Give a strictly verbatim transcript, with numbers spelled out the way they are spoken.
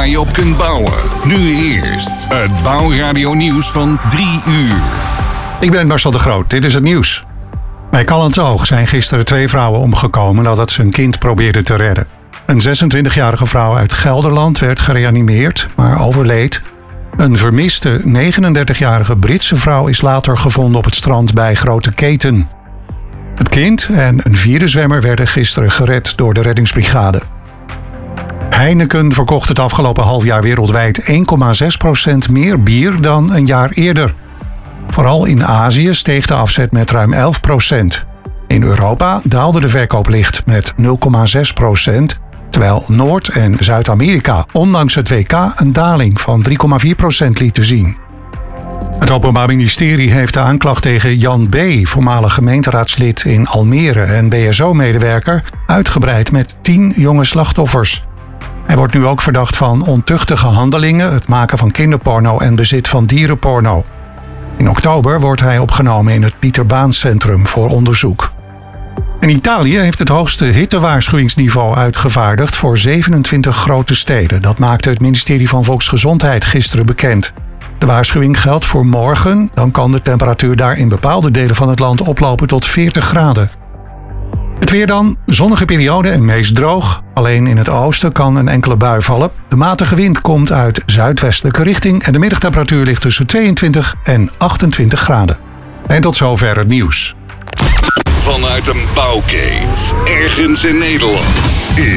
waar je op kunt bouwen. Nu eerst het Bouwradio nieuws van drie uur. Ik ben Marcel de Groot, dit is het nieuws. Bij Callantsoog zijn gisteren twee vrouwen omgekomen nadat ze een kind probeerden te redden. Een zesentwintigjarige vrouw uit Gelderland werd gereanimeerd, maar overleed. Een vermiste negenendertigjarige Britse vrouw is later gevonden op het strand bij Grote Keten. Het kind en een vierde zwemmer werden gisteren gered door de reddingsbrigade. Heineken verkocht het afgelopen halfjaar wereldwijd één komma zes procent meer bier dan een jaar eerder. Vooral in Azië steeg de afzet met ruim elf procent. In Europa daalde de verkoop licht met nul komma zes procent, terwijl Noord- en Zuid-Amerika ondanks het W K een daling van drie komma vier procent lieten zien. Het Openbaar Ministerie heeft de aanklacht tegen Jan B., voormalig gemeenteraadslid in Almere en B S O-medewerker, uitgebreid met tien jonge slachtoffers. Hij wordt nu ook verdacht van ontuchtige handelingen, het maken van kinderporno en bezit van dierenporno. In oktober wordt hij opgenomen in het Pieter Baan Centrum voor onderzoek. En Italië heeft het hoogste hittewaarschuwingsniveau uitgevaardigd voor zevenentwintig grote steden. Dat maakte het ministerie van Volksgezondheid gisteren bekend. De waarschuwing geldt voor morgen, dan kan de temperatuur daar in bepaalde delen van het land oplopen tot veertig graden. Het weer dan, zonnige periode en meest droog. Alleen in het oosten kan een enkele bui vallen. De matige wind komt uit zuidwestelijke richting en de middagtemperatuur ligt tussen tweeëntwintig en achtentwintig graden. En tot zover het nieuws. Vanuit een bouwkeet, ergens in Nederland,